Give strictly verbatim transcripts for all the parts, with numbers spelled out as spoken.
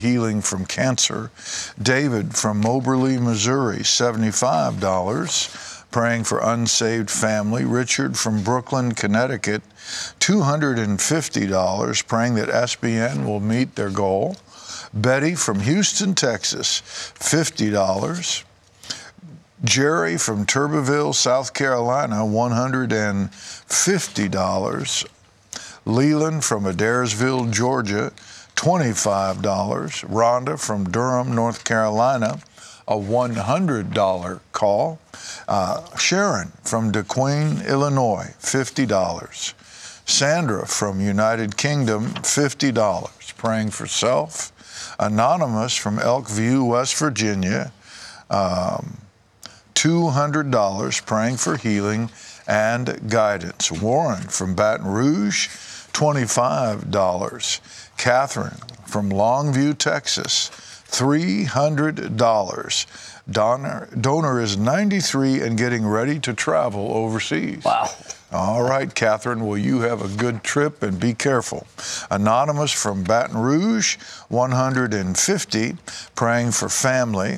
healing from cancer. David from Moberly, Missouri, seventy-five dollars, praying for unsaved family. Richard from Brooklyn, Connecticut, two hundred fifty dollars, praying that S B N will meet their goal. Betty from Houston, Texas, fifty dollars. Jerry from Turbeville, South Carolina, one hundred fifty dollars. Leland from Adairsville, Georgia, twenty-five dollars. Rhonda from Durham, North Carolina, a one hundred dollars call. Uh, Sharon from DeQueen, Illinois, fifty dollars. Sandra from United Kingdom, fifty dollars, praying for self. Anonymous from Elkview, West Virginia, um, two hundred dollars, praying for healing and guidance. Warren from Baton Rouge, twenty-five dollars. Catherine from Longview, Texas, three hundred dollars. Donor, donor is ninety-three and getting ready to travel overseas. Wow. All right, Catherine, well, you have a good trip and be careful. Anonymous from Baton Rouge, one hundred fifty dollars, praying for family.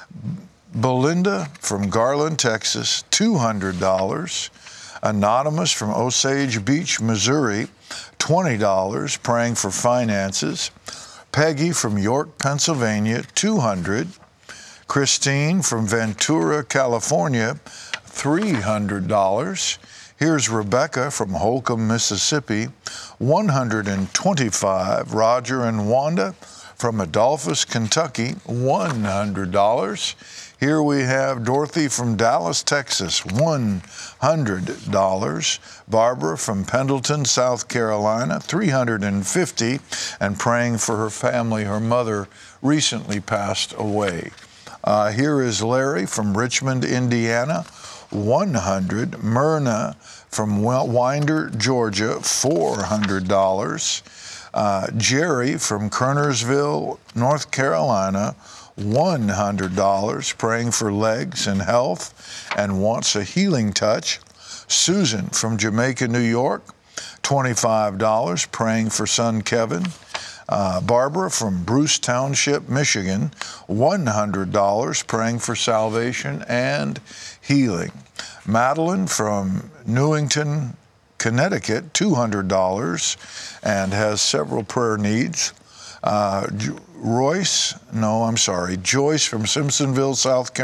Belinda from Garland, Texas, two hundred dollars. Anonymous from Osage Beach, Missouri, twenty dollars, praying for finances. Peggy from York, Pennsylvania, two hundred dollars. Christine from Ventura, California, three hundred dollars. Here's Rebecca from Holcomb, Mississippi, one hundred twenty-five dollars. Roger and Wanda from Adolphus, Kentucky, one hundred dollars. Here we have Dorothy from Dallas, Texas, one hundred dollars. Barbara from Pendleton, South Carolina, three hundred fifty dollars, and praying for her family. Her mother recently passed away. Uh, here is Larry from Richmond, Indiana, one hundred dollars. Myrna from Winder, Georgia, four hundred dollars. Uh, Jerry from Kernersville, North Carolina, one hundred dollars, praying for legs and health and wants a healing touch. Susan from Jamaica, New York, twenty-five dollars, praying for son Kevin. Uh, Barbara from Bruce Township, Michigan, one hundred dollars, praying for salvation and healing. Madeline from Newington, Connecticut, two hundred dollars, and has several prayer needs. Uh, Royce, no, I'm sorry, Joyce from Simpsonville, South Carolina.